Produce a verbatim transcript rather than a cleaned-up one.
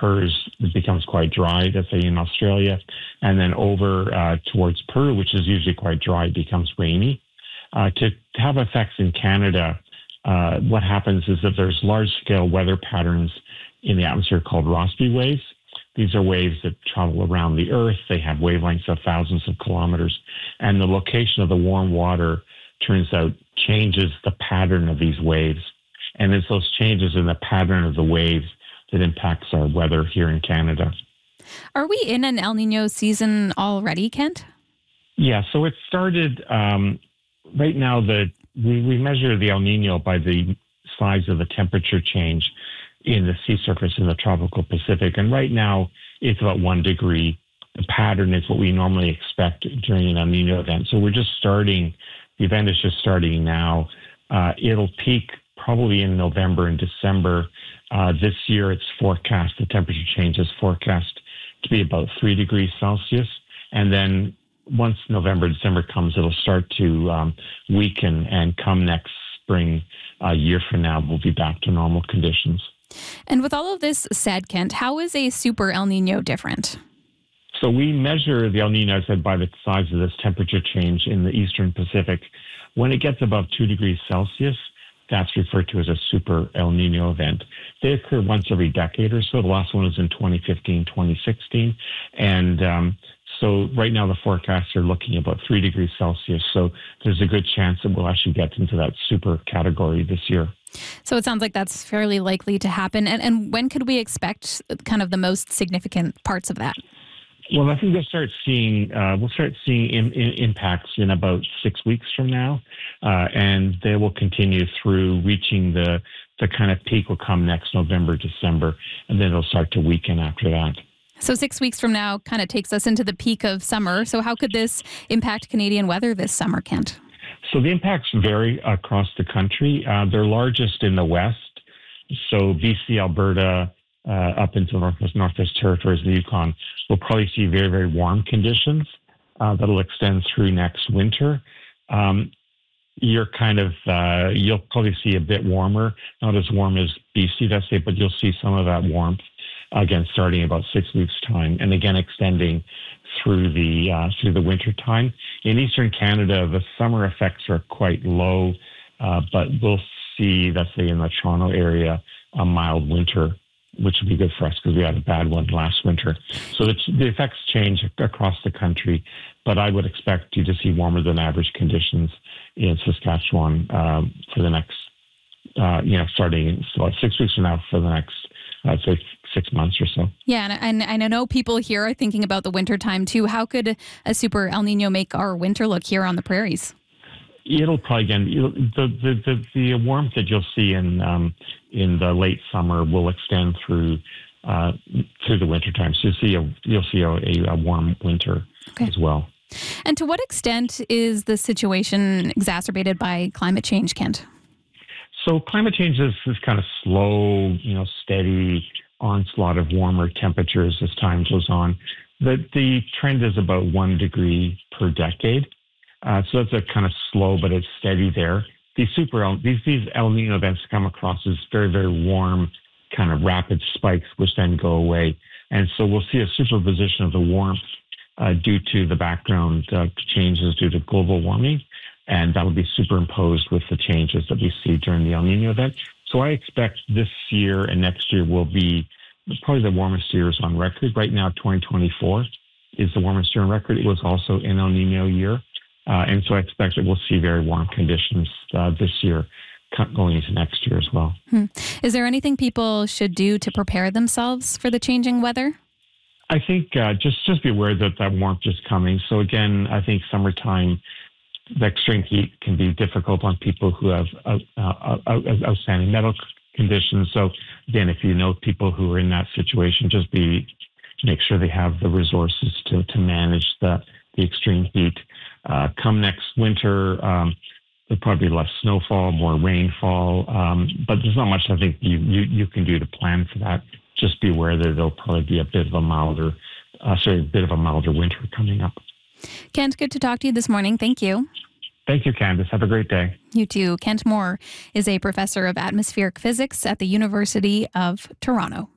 occurs, it becomes quite dry, let's say in Australia, and then over uh, towards Peru, which is usually quite dry, it becomes rainy. Uh, to have effects in Canada, uh, what happens is that there's large-scale weather patterns in the atmosphere called Rossby waves. These are waves that travel around the Earth. They have wavelengths of thousands of kilometers, and the location of the warm water turns out changes the pattern of these waves. And it's those changes in the pattern of the waves that impacts our weather here in Canada. Are we in an El Nino season already, Kent? Yeah, so it started, um, right now, the we, we measure the El Nino by the size of the temperature change in the sea surface in the tropical Pacific. And right now, it's about one degree. The pattern is what we normally expect during an El Nino event. So we're just starting, the event is just starting now. Uh, it'll peak probably in November and December. Uh, this year, it's forecast, the temperature change is forecast to be about three degrees Celsius. And then once November, December comes, it'll start to um, weaken, and come next spring, a year from now, we'll be back to normal conditions. And with all of this said, Kent, how is a super El Nino different? So we measure the El Nino, I said, by the size of this temperature change in the eastern Pacific. When it gets above two degrees Celsius, that's referred to as a super El Nino event. They occur once every decade or so. The last one was in twenty fifteen, twenty sixteen. And um, so right now the forecasts are looking about three degrees Celsius. So there's a good chance that we'll actually get into that super category this year. So it sounds like that's fairly likely to happen. And, and when could we expect kind of the most significant parts of that? Well, I think we'll start seeing uh, we'll start seeing in, in impacts in about six weeks from now, uh, and they will continue through reaching the the kind of peak will come next November, December, and then it'll start to weaken after that. So six weeks from now kind of takes us into the peak of summer. So how could this impact Canadian weather this summer, Kent? So the impacts vary across the country. Uh, they're largest in the west, so B C, Alberta, Uh, up into Northwest, Northwest Territories and the Yukon, we'll probably see very, very warm conditions uh, that'll extend through next winter. Um, you're kind of, uh, you'll probably see a bit warmer, not as warm as B C, let's say, but you'll see some of that warmth, again, starting in about six weeks' time, and again, extending through the, uh, through the winter time. In Eastern Canada, the summer effects are quite low, uh, but we'll see, let's say, in the Toronto area, a mild winter, which would be good for us because we had a bad one last winter. So the, the effects change across the country, but I would expect you to see warmer than average conditions in Saskatchewan um, for the next, uh, you know, starting so six weeks from now for the next, I'd say, six months or so. Yeah, and, and I know people here are thinking about the winter time too. How could a super El Nino make our winter look here on the prairies? It'll probably, again, it'll, the, the, the, the warmth that you'll see in um, in the late summer will extend through uh, through the winter time. So you'll see a, you'll see a, a warm winter okay. as well. And to what extent is the situation exacerbated by climate change, Kent? So climate change is this kind of slow, you know, steady onslaught of warmer temperatures as time goes on. The, the trend is about one degree per decade. Uh, so that's a kind of slow, but it's steady there. These super El, these these El Nino events come across as very, very warm, kind of rapid spikes, which then go away. And so we'll see a superposition of the warmth uh, due to the background uh, changes due to global warming, and that will be superimposed with the changes that we see during the El Nino event. So I expect this year and next year will be probably the warmest years on record. Right now, twenty twenty-four is the warmest year on record. It was also an El Nino year. Uh, and so I expect that we'll see very warm conditions uh, this year going into next year as well. Hmm. Is there anything people should do to prepare themselves for the changing weather? I think uh, just, just be aware that that warmth is coming. So again, I think summertime, the extreme heat can be difficult on people who have uh, uh, uh, outstanding medical conditions. So again, if you know people who are in that situation, just be make sure they have the resources to, to manage the, the extreme heat. Uh, come next winter, um, there'll probably be less snowfall, more rainfall, um, but there's not much I think you, you, you can do to plan for that. Just be aware that there'll probably be a bit of a milder, uh, sorry, a bit of a milder winter coming up. Kent, good to talk to you this morning. Thank you. Thank you, Candace. Have a great day. You too. Kent Moore is a professor of atmospheric physics at the University of Toronto.